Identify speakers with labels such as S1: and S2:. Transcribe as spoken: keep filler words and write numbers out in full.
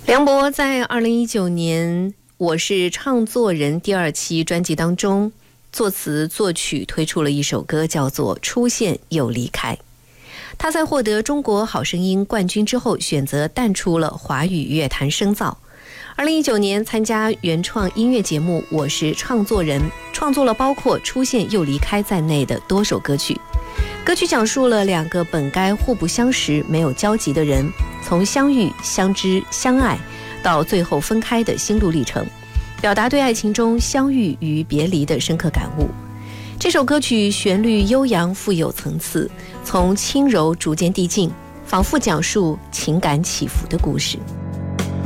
S1: 梁博在二零一九年《我是唱作人》第二期专辑当中，作词作曲推出了一首歌，叫做《出现又离开》。他在获得中国好声音冠军之后，选择淡出了华语乐坛深造。二零一九年参加原创音乐节目《我是唱作人》，创作了包括《出现又离开》在内的多首歌曲。歌曲讲述了两个本该互不相识、没有交集的人，从相遇、相知、相爱，到最后分开的心路历程，表达对爱情中相遇与别离的深刻感悟。这首歌曲旋律悠扬，富有层次，从轻柔逐渐递进，仿佛讲述情感起伏的故事。